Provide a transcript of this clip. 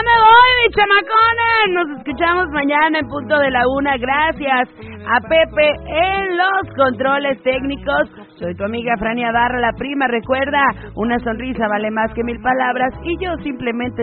me voy, mis chamacones. Nos escuchamos mañana en punto de la 1. Gracias a Pepe en los controles técnicos. Soy tu amiga Frania Darra, la prima. Recuerda, una sonrisa vale más que 1000 palabras y yo simplemente